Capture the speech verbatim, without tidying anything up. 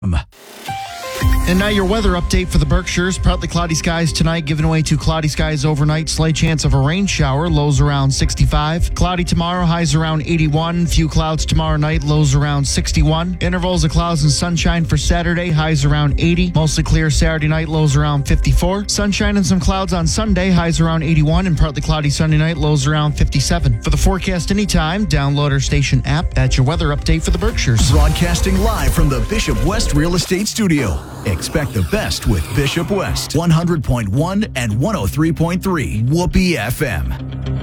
And now your weather update for the Berkshires. Partly cloudy skies tonight, giving way to cloudy skies overnight. Slight chance of a rain shower, lows around sixty-five. Cloudy tomorrow, highs around eighty-one. Few clouds tomorrow night, lows around sixty-one. Intervals of clouds and sunshine for Saturday, highs around eighty. Mostly clear Saturday night, lows around fifty-four. Sunshine and some clouds on Sunday, highs around eighty-one. And partly cloudy Sunday night, lows around fifty-seven. For the forecast anytime, download our station app. That's your weather update for the Berkshires. Broadcasting live from the Bishop West Real Estate Studio. Expect the best with Bishop West. one hundred point one and one oh three point three Whoopee F M.